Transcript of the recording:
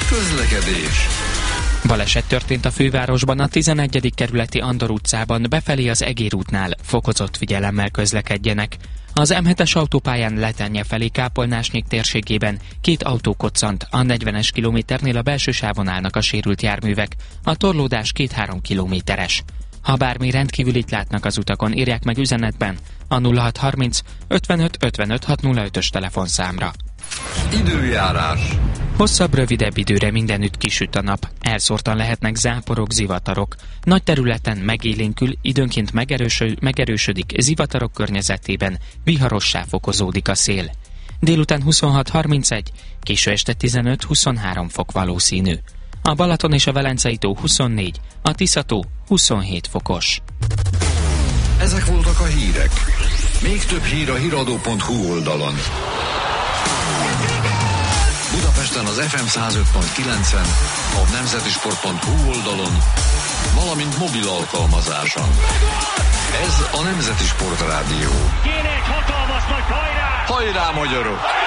Közlekedés. Baleset történt a fővárosban, a 11. kerületi Andor utcában, befelé az Egér útnál. Fokozott figyelemmel közlekedjenek. Az M7-es autópályán Letennye felé Kápolnásnyik térségében 2 autó koccant, a 40-es kilométernél a belső sávon állnak a sérült járművek. A torlódás 2-3 kilométeres. Ha bármi rendkívülit látnak az utakon, írják meg üzenetben a 0630 55 55 605-ös telefonszámra. Időjárás. Hosszabb, rövidebb időre mindenütt kisüt a nap. Elszórtan lehetnek záporok, zivatarok. Nagy területen megélénkül, időnként megerősödik, zivatarok környezetében viharossá fokozódik a szél. Délután 26-31, késő este 15-23 fok valószínű. A Balaton és a Velencei tó 24, a Tisza-tó 27 fokos. Ezek voltak a hírek. Még több hír a hiradó.hu oldalon. Budapesten az FM 105.9-en, a nemzetisport.hu oldalon, valamint mobil alkalmazáson. Ez a Nemzeti Sport Rádió. Kéne egy hatalmas nagy hajrá! Hajrá, magyarok!